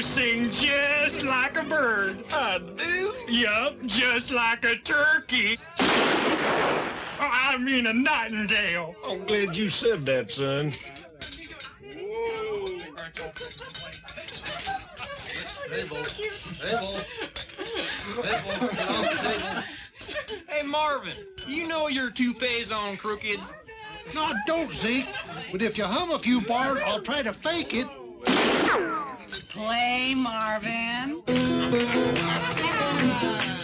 Sing just like a bird. I do? Yup, just like a turkey. Oh, I mean a nightingale. I'm glad you said that, son. Hey, Marvin, you know your toupee's on crooked? No, I don't, Zeke. But if you hum a few bars, I'll try to fake it. Play, Marvin.